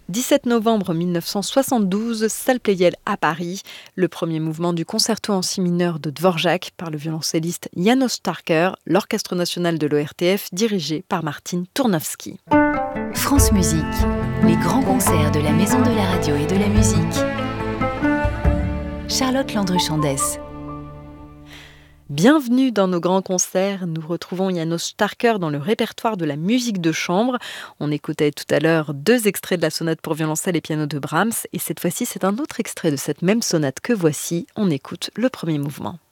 17 novembre 1972, salle Pleyel à Paris, le premier mouvement du concerto en si mineur de Dvorak par le violoncelliste János Starker, l'Orchestre national de l'ORTF dirigé par Martin Tournovski. France Musique, les grands concerts de la Maison de la Radio et de la Musique. Charlotte Landru-Chandès. Bienvenue dans nos grands concerts. Nous retrouvons János Starker dans le répertoire de la musique de chambre. On écoutait tout à l'heure 2 extraits de la sonate pour violoncelle et piano de Brahms. Et cette fois-ci, c'est un autre extrait de cette même sonate que voici. On écoute le premier mouvement.